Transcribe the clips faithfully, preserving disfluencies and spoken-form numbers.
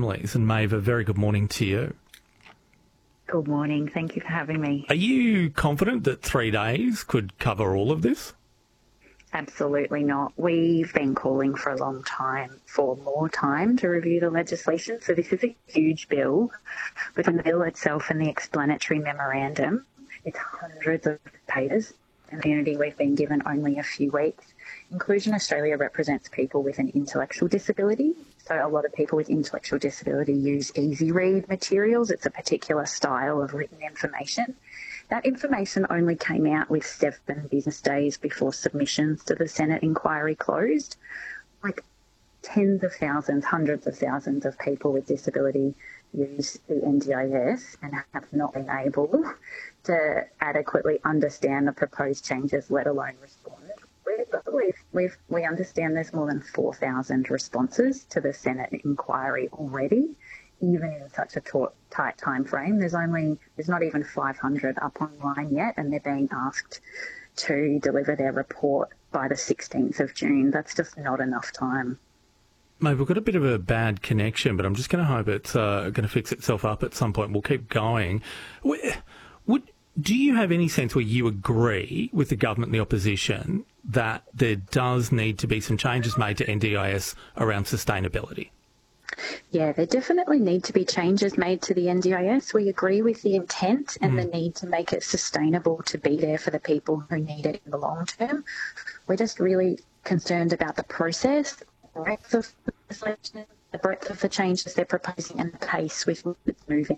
families. And Maeve, a very good morning to you. Good morning. Thank you for having me. Are you confident that three days could cover all of this? Absolutely not. We've been calling for a long time for more time to review the legislation. So this is a huge bill. Between the bill itself and the explanatory memorandum, it's hundreds of pages. In the community, we've been given only a few weeks. Inclusion Australia represents people with an intellectual disability. So a lot of people with intellectual disability use easy read materials. It's a particular style of written information. That information only came out with seven business days before submissions to the Senate inquiry closed. Like tens of thousands, hundreds of thousands of people with disability use the N D I S and have not been able to adequately understand the proposed changes, let alone respond. We've, we've, we understand there's more than four thousand responses to the Senate inquiry already, even in such a taut, tight time frame. There's only, there's not even five hundred up online yet, and they're being asked to deliver their report by the sixteenth of June. That's just not enough time. Mate, we've got a bit of a bad connection, but I'm just going to hope it's uh, going to fix itself up at some point. We'll keep going. Would, do you have any sense where you agree with the government and the opposition that there does need to be some changes made to N D I S around sustainability? Yeah, there definitely need to be changes made to the N D I S. We agree with the intent and mm. the need to make it sustainable to be there for the people who need it in the long term. We're just really concerned about the process, the breadth of the legislation, the breadth of the changes they're proposing and the pace with which it's moving.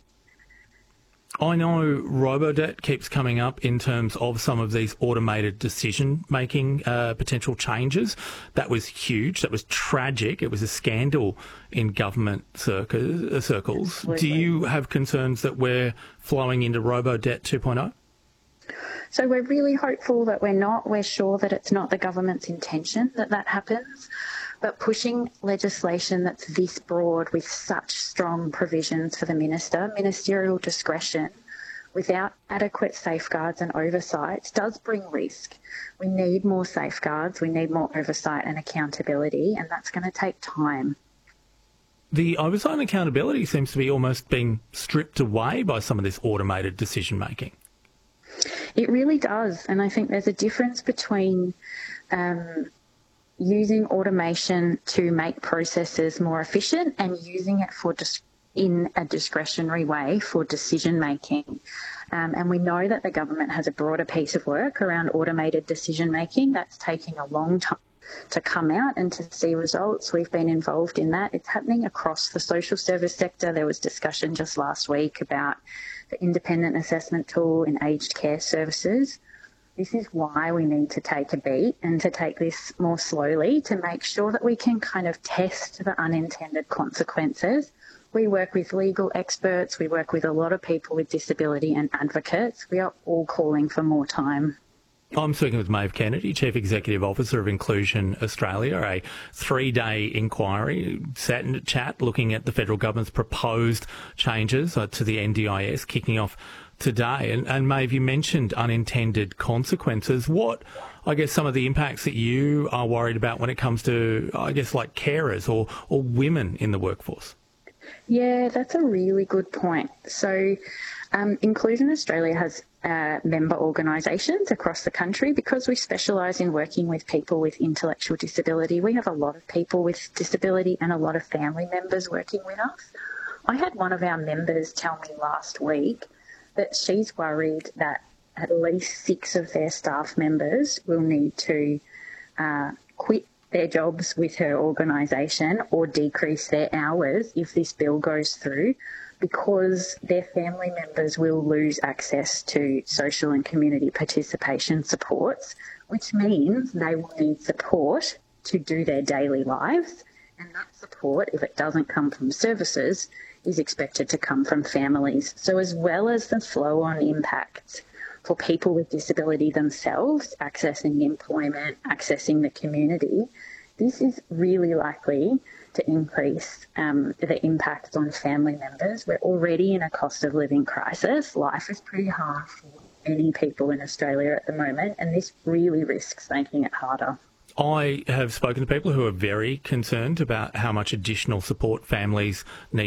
I know Robodebt keeps coming up in terms of some of these automated decision-making uh, potential changes. That was huge. That was tragic. It was a scandal in government circ- circles. Absolutely. Do you have concerns that we're flowing into Robodebt two point oh? So we're really hopeful that we're not. We're sure that it's not the government's intention that that happens. But pushing legislation that's this broad with such strong provisions for the minister, ministerial discretion, without adequate safeguards and oversight does bring risk. We need more safeguards, we need more oversight and accountability, and that's going to take time. The oversight and accountability seems to be almost being stripped away by some of this automated decision-making. It really does, and I think there's a difference between um, using automation to make processes more efficient and using it for dis- in a discretionary way for decision making. Um, and we know that the government has a broader piece of work around automated decision making that's taking a long time to come out and to see results. We've been involved in that. It's happening across the social service sector. There was discussion just last week about the independent assessment tool in aged care services. This is why we need to take a beat and to take this more slowly to make sure that we can kind of test the unintended consequences. We work with legal experts, we work with a lot of people with disability and advocates. We are all calling for more time. I'm speaking with Maeve Kennedy, Chief Executive Officer of Inclusion Australia, a three-day inquiry, sat in a chat looking at the federal government's proposed changes uh, to the N D I S kicking off today. And, and Maeve, you mentioned unintended consequences. What, I guess, some of the impacts that you are worried about when it comes to, I guess, like carers or, or women in the workforce? Yeah, that's a really good point. So um, Inclusion Australia has uh, member organisations across the country. Because we specialise in working with people with intellectual disability, we have a lot of people with disability and a lot of family members working with us. I had one of our members tell me last week that she's worried that at least six of their staff members will need to uh, quit their jobs with her organisation or decrease their hours if this bill goes through, because their family members will lose access to social and community participation supports, which means they will need support to do their daily lives. And that support, if it doesn't come from services, is expected to come from families. So as well as the flow-on impacts for people with disability themselves, accessing employment, accessing the community, this is really likely to increase um, the impact on family members. We're already in a cost of living crisis. Life is pretty hard for many people in Australia at the moment, and this really risks making it harder. I have spoken to people who are very concerned about how much additional support families need